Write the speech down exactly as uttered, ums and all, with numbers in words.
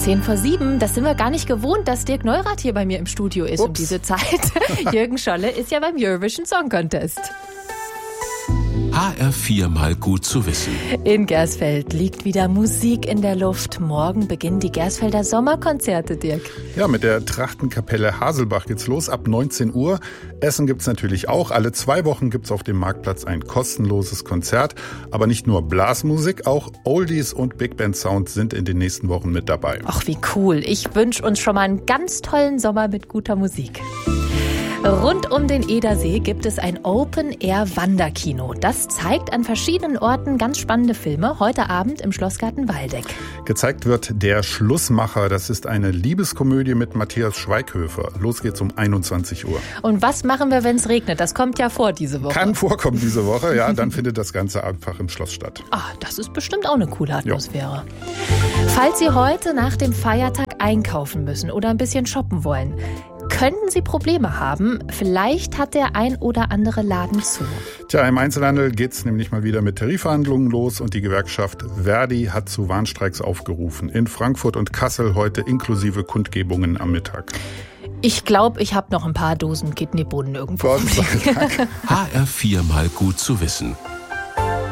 zehn vor sieben, das sind wir gar nicht gewohnt, dass Dirk Neurath hier bei mir im Studio ist. Ups. Um diese Zeit. Jürgen Scholle ist ja beim Eurovision Song Contest. H R vier mal gut zu wissen. In Gersfeld liegt wieder Musik in der Luft. Morgen beginnen die Gersfelder Sommerkonzerte, Dirk. Ja, mit der Trachtenkapelle Haselbach geht's los ab neunzehn Uhr. Essen gibt's natürlich auch. Alle zwei Wochen gibt's auf dem Marktplatz ein kostenloses Konzert. Aber nicht nur Blasmusik, auch Oldies und Big Band Sound sind in den nächsten Wochen mit dabei. Ach, wie cool. Ich wünsche uns schon mal einen ganz tollen Sommer mit guter Musik. Rund um den Edersee gibt es ein Open-Air-Wanderkino. Das zeigt an verschiedenen Orten ganz spannende Filme. Heute Abend im Schlossgarten Waldeck. Gezeigt wird Der Schlussmacher. Das ist eine Liebeskomödie mit Matthias Schweighöfer. Los geht's um einundzwanzig Uhr. Und was machen wir, wenn es regnet? Das kommt ja vor diese Woche. Kann vorkommen diese Woche, ja. Dann findet das Ganze einfach im Schloss statt. Ah, das ist bestimmt auch eine coole Atmosphäre. Jo. Falls Sie heute nach dem Feiertag einkaufen müssen oder ein bisschen shoppen wollen, könnten Sie Probleme haben. Vielleicht hat der ein oder andere Laden zu. Tja, im Einzelhandel geht's nämlich mal wieder mit Tarifverhandlungen los und die Gewerkschaft Verdi hat zu Warnstreiks aufgerufen. In Frankfurt und Kassel heute inklusive Kundgebungen am Mittag. Ich glaube, ich habe noch ein paar Dosen Kidneybohnen irgendwo. H R vier mal gut zu wissen.